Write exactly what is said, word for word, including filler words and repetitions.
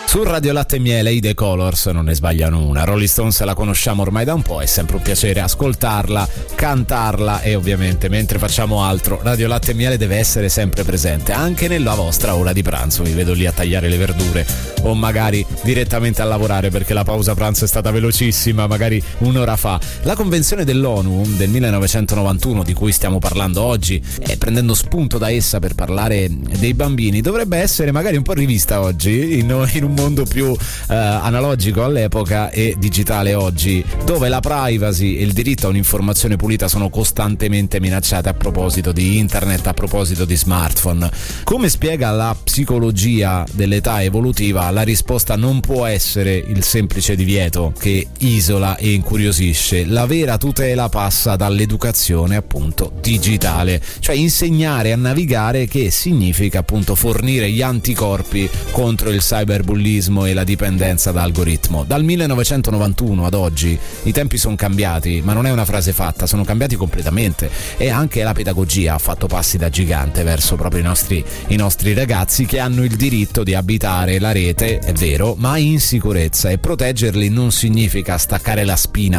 Su Radio Latte e Miele i The Colors non ne sbagliano una. Rolling Stones la conosciamo ormai da un po', è sempre un piacere ascoltarla, cantarla e ovviamente mentre facciamo altro Radio Latte e Miele deve essere sempre presente anche nella vostra ora di pranzo. Vi vedo lì a tagliare le verdure o magari direttamente a lavorare perché la pausa pranzo è stata velocissima, magari un'ora fa. La convenzione dell'ONU del millenovecentonovantuno di cui stiamo parlando oggi e prendendo spunto da essa per parlare dei bambini dovrebbe essere magari un po' rivista oggi in, in un mondo più eh, analogico all'epoca e digitale oggi, dove la privacy e il diritto a un'informazione pulita sono costantemente minacciate a proposito di internet, a proposito di smartphone. Come spiega la psicologia dell'età evolutiva, la risposta non può essere il semplice divieto che isola e incuriosisce. La vera tutela passa dall'educazione appunto digitale, cioè insegnare a navigare, che significa appunto fornire gli anticorpi contro il cyberbullismo e la dipendenza da algoritmo. Dal millenovecentonovantuno ad oggi i tempi sono cambiati, ma non è una frase fatta, sono cambiati completamente e anche la pedagogia ha fatto passi da gigante verso proprio i nostri, i nostri ragazzi, che hanno il diritto di abitare la rete, è vero, ma in sicurezza, e proteggerli non significa staccare la spina